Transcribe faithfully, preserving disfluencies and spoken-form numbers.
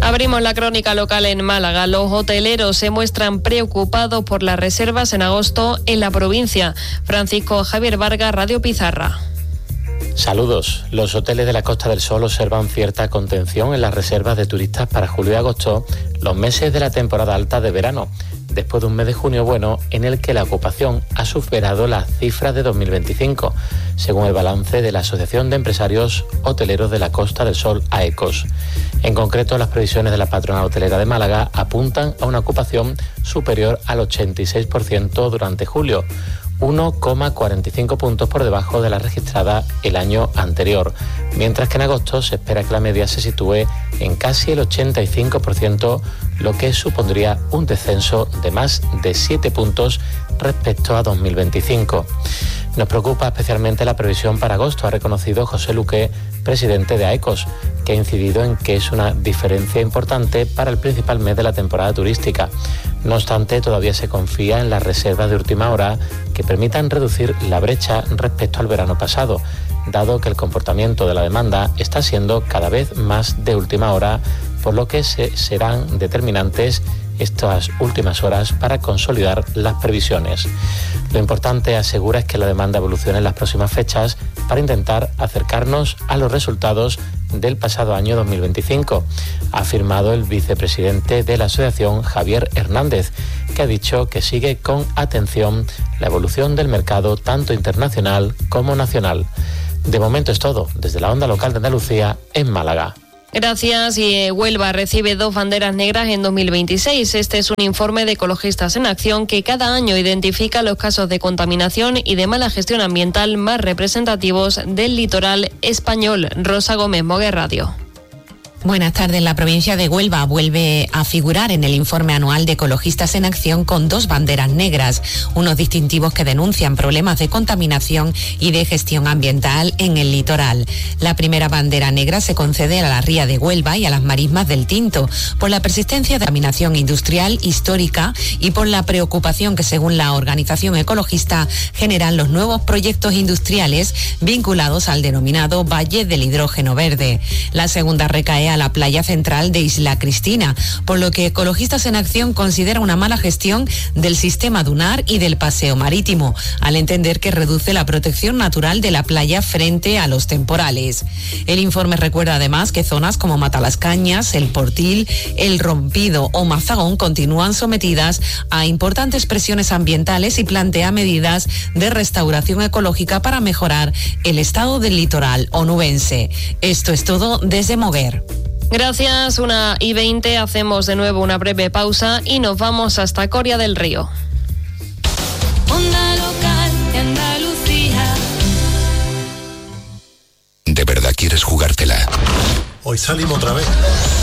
Abrimos la crónica local en Málaga. Los hoteleros se muestran preocupados por las reservas en agosto en la provincia. Francisco Javier Vargas, Radio Pizarra. Saludos. Los hoteles de la Costa del Sol observan cierta contención en las reservas de turistas para julio y agosto, los meses de la temporada alta de verano, después de un mes de junio bueno en el que la ocupación ha superado las cifras de dos mil veinticinco, según el balance de la Asociación de Empresarios Hoteleros de la Costa del Sol, AECOS. En concreto, las previsiones de la patronal hotelera de Málaga apuntan a una ocupación superior al ochenta y seis por ciento durante julio, uno coma cuarenta y cinco puntos por debajo de la registrada el año anterior, mientras que en agosto se espera que la media se sitúe en casi el ochenta y cinco por ciento, lo que supondría un descenso de más de siete puntos respecto a dos mil veinticinco. Nos preocupa especialmente la previsión para agosto, ha reconocido José Luque, presidente de AECOS, que ha incidido en que es una diferencia importante para el principal mes de la temporada turística. No obstante, todavía se confía en las reservas de última hora que permitan reducir la brecha respecto al verano pasado, dado que el comportamiento de la demanda está siendo cada vez más de última hora, por lo que se serán determinantes estas últimas horas para consolidar las previsiones. Lo importante, asegura, es que la demanda evolucione en las próximas fechas para intentar acercarnos a los resultados del pasado año dos mil veinticinco, ha afirmado el vicepresidente de la asociación, Javier Hernández, que ha dicho que sigue con atención la evolución del mercado tanto internacional como nacional. De momento es todo, desde la onda local de Andalucía en Málaga. Gracias. Y eh, Huelva recibe dos banderas negras en dos mil veintiséis. Este es un informe de Ecologistas en Acción que cada año identifica los casos de contaminación y de mala gestión ambiental más representativos del litoral español. Rosa Gómez, Moguer Radio. Buenas tardes. La provincia de Huelva vuelve a figurar en el informe anual de Ecologistas en Acción con dos banderas negras, unos distintivos que denuncian problemas de contaminación y de gestión ambiental en el litoral. La primera bandera negra se concede a la ría de Huelva y a las marismas del Tinto por la persistencia de contaminación industrial histórica y por la preocupación que, según la organización ecologista, generan los nuevos proyectos industriales vinculados al denominado Valle del Hidrógeno Verde. La segunda recae a la playa central de Isla Cristina, por lo que Ecologistas en Acción considera una mala gestión del sistema dunar y del paseo marítimo, al entender que reduce la protección natural de la playa frente a los temporales. El informe recuerda además que zonas como Matalascañas, El Portil, El Rompido o Mazagón continúan sometidas a importantes presiones ambientales y plantea medidas de restauración ecológica para mejorar el estado del litoral onubense. Esto es todo desde Moguer. Gracias, una y veinte, hacemos de nuevo una breve pausa y nos vamos hasta Coria del Río. Onda local de Andalucía. ¿De verdad quieres jugártela? Hoy salimos otra vez.